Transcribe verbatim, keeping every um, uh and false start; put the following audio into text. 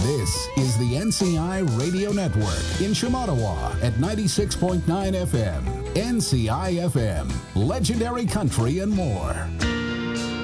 This is the N C I Radio Network in Shamattawa at ninety-six point nine F M. N C I F M, legendary country and more.